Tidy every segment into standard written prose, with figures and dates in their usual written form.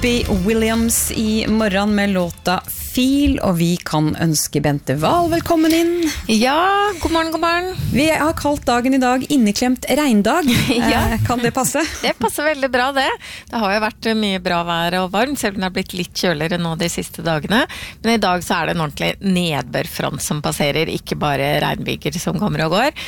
Robbie Williams I morgen med låta Feel, og vi kan ønske Bente Wahl velkommen inn. Ja, god morgen, god morgen. Vi har kalt dagen I dag inneklemt regndag. Ja. Kan det passe? Det passer veldig bra det. Det har jo vært mye bra vær og varmt, selv om det har blitt litt kjøligere nå de siste dagene. Men I dag så det en ordentlig nedbørfront som passerer, ikke bare regnbyger som kommer og går.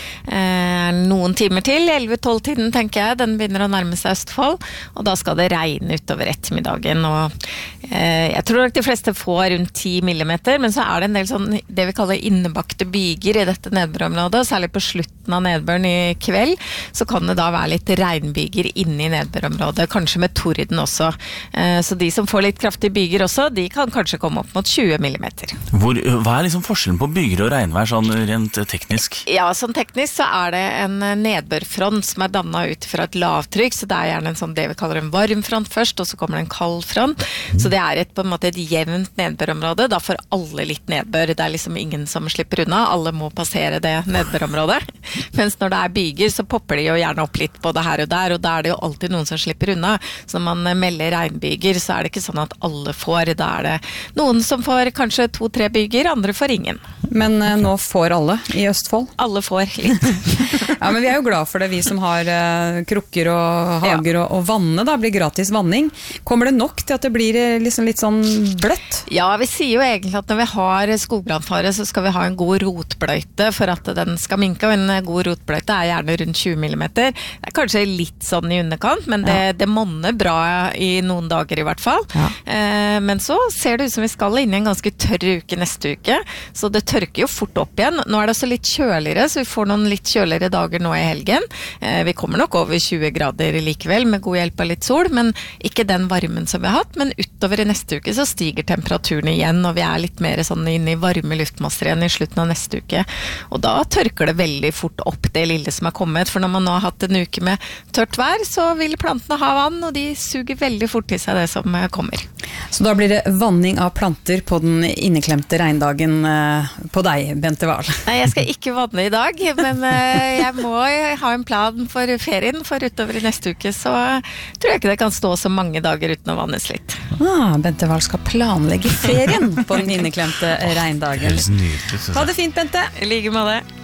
Noen timer til, 11-12-tiden tenker jeg, den begynner å nærme seg Østfold, og da skal det regne utover ettermiddagen. Og jeg tror nok de fleste får rundt 10 millimeter, men så det en del sånn, det vi kaller innebakte byger I dette nedbørområdet, særlig på slutten av nedbøren I kveld, så kan det da være litt regnbyger inne I nedbørområdet, kanskje med torden også. Så de som får litt kraftige byger også, de kan kanskje komme opp mot 20 millimeter. Hva liksom forskjellen på byger og regnvær sånn rent teknisk? Ja, sånn teknisk så det en nedbørfront som dannet ut fra et lavtrykk, så det gjerne en sånn, det vi kaller en varm front først, og så kommer det en kald front. Så det på en måte et jevnt nedbørområde, da får alle litt nedbør. Det liksom ingen som slipper unna, alle må passere det nedbørområdet. Mens når det byger, så popper de jo gjerne opp litt både her og da det jo alltid noen som slipper unna. Så når man melder regnbyger, så det ikke sånn at alle får. Da det noen som får kanskje 2-3 byger, andre får ingen. Men nå får alle I Østfold? Alle får litt. Ja, men vi jo glad for det, vi som har krukker og hager og vanne, da blir gratis vanning. Kommer det nok til at det blir liksom litt sånn bløtt? Ja, vi sier jo egentlig at når vi har skogbrannfare, så skal vi ha en god rotbløyte for at den skal minke, og en god rotbløyte gjerne rundt 20 millimeter. Det kanskje litt sånn I underkant, men det monner bra I noen dager I hvert fall. Ja. Men så ser det ut som vi skal inn I en ganske tørr uke neste uke, så det tørker jo fort opp igjen. Nå det også litt kjøligere, så vi får noen litt kjøligere dager nå I helgen. Vi kommer nok over 20 grader likevel, med god hjelp av litt sol, men ikke den varmen som vi har hatt, men utover I neste uke så stiger temperaturen igjen, og vi litt mer sånn inne I varme luftmasser igjen I slutten av neste uke. Og da tørker det veldig fort opp det lille som kommet, for når man nå har hatt en uke med tørt vær, så vil plantene ha vann, og de suger veldig fort til seg det som kommer. Så da blir det vanning av planter på den inneklemte regndagen på deg, Bente Wahl? Nei, jeg skal ikke vanne I dag, men jeg må ha en plan for ferien, for utover I neste uke, så tror jeg ikke det kan stå så mange dager uten å vannes litt. Bente Wahl skal planlegge ferien på den inneklemte regndagen. Ha det fint, Bente. I like med det.